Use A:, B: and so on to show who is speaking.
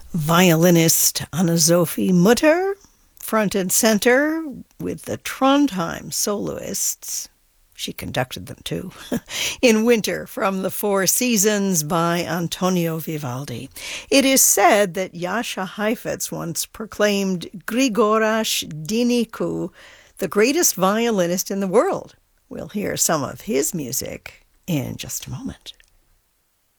A: Violinist Anna-Sophie Mutter, front and center with the Trondheim soloists. She conducted them too. In Winter from the Four Seasons by Antonio Vivaldi. It is said that Jascha Heifetz once proclaimed Grigoras Dinicu the greatest violinist in the world. We'll hear some of his music in just a moment.